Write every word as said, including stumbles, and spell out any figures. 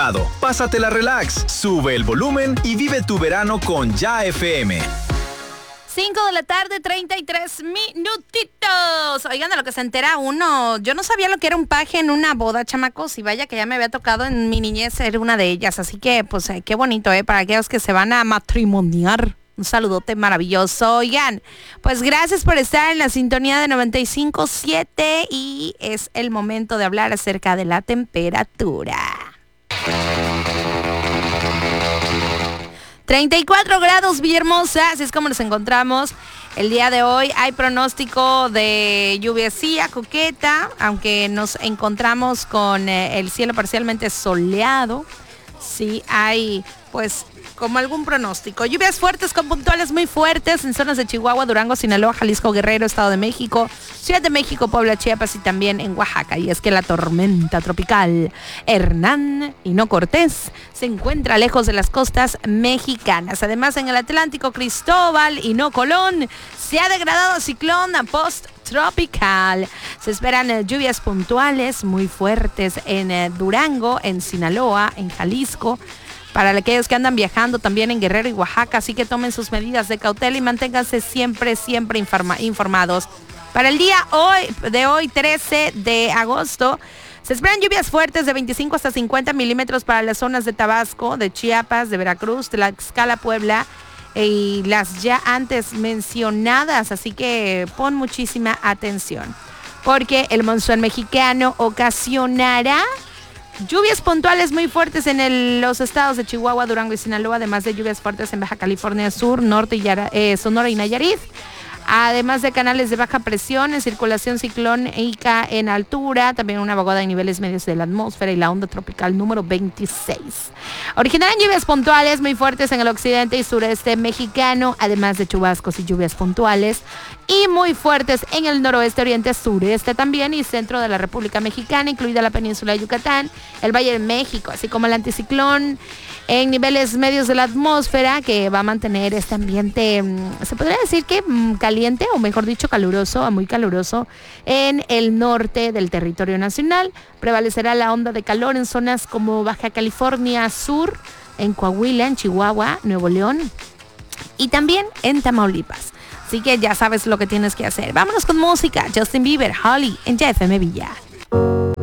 relajado, pásatela relax, sube el volumen y vive tu verano con Ya F M. cinco de la tarde, treinta y tres minutitos. Oigan, de lo que se entera uno, yo no sabía lo que era un paje en una boda, chamacos, y vaya que ya me había tocado en mi niñez ser una de ellas, así que pues eh, qué bonito, ¿eh? Para aquellos que se van a matrimoniar. Un saludote maravilloso. Oigan, pues gracias por estar en la sintonía de noventa y cinco punto siete y es el momento de hablar acerca de la temperatura. treinta y cuatro grados, Villahermosa, así es como nos encontramos el día de hoy. Hay pronóstico de lluviecilla coqueta, aunque nos encontramos con eh, el cielo parcialmente soleado. Sí, hay pues como algún pronóstico. Lluvias fuertes con puntuales muy fuertes en zonas de Chihuahua, Durango, Sinaloa, Jalisco, Guerrero, Estado de México, Ciudad de México, Puebla, Chiapas y también en Oaxaca. Y es que la tormenta tropical Hernán y no Cortés se encuentra lejos de las costas mexicanas. Además, en el Atlántico, Cristóbal y no Colón se ha degradado a ciclón post-tropical. Se esperan eh, lluvias puntuales muy fuertes en eh, Durango, en Sinaloa, en Jalisco, para aquellos que andan viajando también en Guerrero y Oaxaca, así que tomen sus medidas de cautela y manténganse siempre, siempre informa- informados. Para el día hoy, de hoy, trece de agosto, se esperan lluvias fuertes de veinticinco hasta cincuenta milímetros para las zonas de Tabasco, de Chiapas, de Veracruz, Tlaxcala, Puebla y las ya antes mencionadas, así que pon muchísima atención, porque el monzón mexicano ocasionará lluvias puntuales muy fuertes en el, los estados de Chihuahua, Durango y Sinaloa, además de lluvias fuertes en Baja California Sur, Norte y Yara, eh, Sonora y Nayarit. Además de canales de baja presión en circulación ciclónica en altura, también una vaguada en niveles medios de la atmósfera y la onda tropical número veintiséis. Originarán lluvias puntuales muy fuertes en el occidente y sureste mexicano, además de chubascos y lluvias puntuales y muy fuertes en el noroeste, oriente, sureste también y centro de la República Mexicana, incluida la península de Yucatán, el Valle de México, así como el anticiclón en niveles medios de la atmósfera, que va a mantener este ambiente, se podría decir que caliente, o mejor dicho, caluroso, muy caluroso, en el norte del territorio nacional. Prevalecerá la onda de calor en zonas como Baja California Sur, en Coahuila, en Chihuahua, Nuevo León y también en Tamaulipas. Así que ya sabes lo que tienes que hacer. Vámonos con música. Justin Bieber, Holly, en Ya F M Villa.